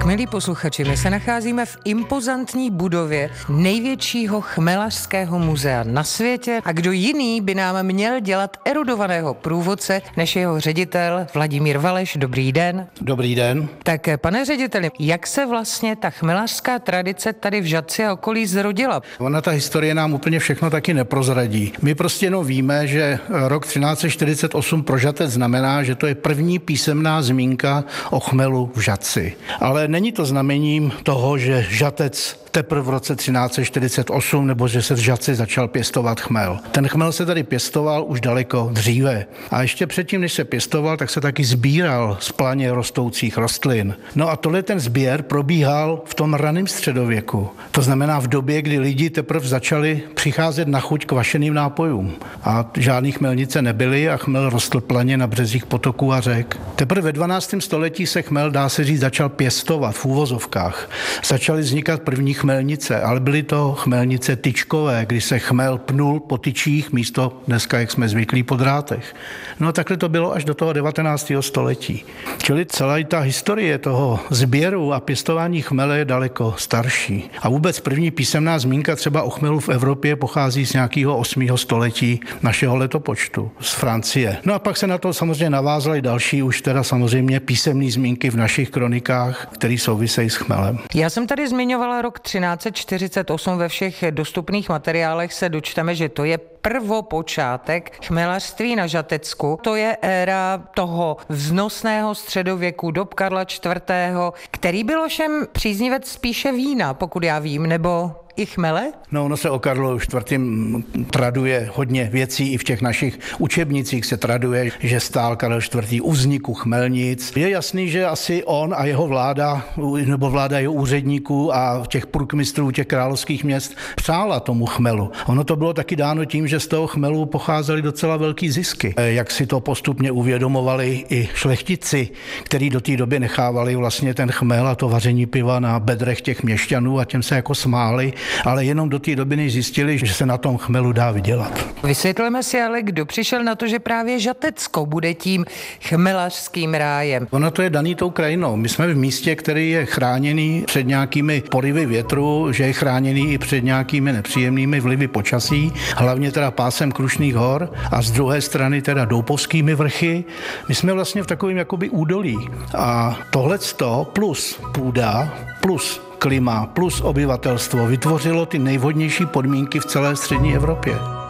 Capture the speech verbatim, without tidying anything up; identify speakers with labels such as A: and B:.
A: Tak, milí posluchači, my se nacházíme v impozantní budově největšího chmelařského muzea na světě a kdo jiný by nám měl dělat erudovaného průvodce než jeho ředitel Vladimír Valeš. Dobrý den.
B: Dobrý den.
A: Tak, pane řediteli, jak se vlastně ta chmelařská tradice tady v Žatci a okolí zrodila?
B: Ona ta historie nám úplně všechno taky neprozradí. My prostě jenom víme, že rok třináct set čtyřicet osm pro Žatec znamená, že to je první písemná zmínka o chmelu v Žatci. Ale není to znamením toho, že Žatec teprve v roce třináct set čtyřicet osm nebo že se v Žatci začal pěstovat chmel. Ten chmel se tady pěstoval už daleko dříve. A ještě předtím, než se pěstoval, tak se taky sbíral z planě rostoucích rostlin. No a tohle ten sběr probíhal v tom raném středověku. To znamená v době, kdy lidi teprve začali přicházet na chuť k vašeným nápojům. A žádný chmelnice nebyly a chmel rostl planě na březích potoků a řek. Teprve ve dvanáctém století se chmel, dá se říct, začal pěstovat v úvozovkách. Začaly vznikat první chmelnice, ale byly to chmelnice tyčkové, kdy se chmel pnul po tyčích místo dneska, jak jsme zvyklí, po drátech. No a takhle to bylo až do toho devatenáctého století. Čili celá ta historie toho sběru a pěstování chmele je daleko starší. A vůbec první písemná zmínka třeba o chmelu v Evropě pochází z nějakého osmého století našeho letopočtu, z Francie. No a pak se na to samozřejmě navázaly další už teda samozřejmě písemné zmínky v našich kronikách, které souvisejí s chmelem.
A: Já jsem tady zmiňovala rok třináct set čtyřicet osm, ve všech dostupných materiálech se dočteme, že to je prvopočátek chmelařství na Žatecku. To je éra toho vznosného středověku, dob Karla čtvrtého, který byl ovšem příznivec spíše vína, pokud já vím, nebo i chmele?
B: No, ono se o Karlu čtvrtém traduje hodně věcí, i v těch našich učebnicích se traduje, že stál Karel čtvrtý u vzniku chmelnic. Je jasný, že asi on a jeho vláda, nebo vláda jeho úředníků a těch průkmistrů těch královských měst přála tomu chmelu. Ono to bylo taky dáno tím, že z toho chmelu pocházely docela velký zisky. Jak si to postupně uvědomovali i šlechtici, kteří do té doby nechávali vlastně ten chmel a to vaření piva na bedrech těch měšťanů a těm se jako smáli, ale jenom do té doby, než zjistili, že se na tom chmelu dá vydělat.
A: Vysvětlíme si ale, kdo přišel na to, že právě Žatecko bude tím chmelařským rájem.
B: Ono to je daný tou krajinou. My jsme v místě, který je chráněný před nějakými porivy větru, že je chráněný i před nějakými nepříjemnými vlivy počasí, hlavně teda pásem Krušných hor a z druhé strany teda Doupovskými vrchy. My jsme vlastně v takovém jakoby údolí. A tohleto plus půda, plus klima, plus obyvatelstvo vytvořilo ty nejvhodnější podmínky v celé střední Evropě.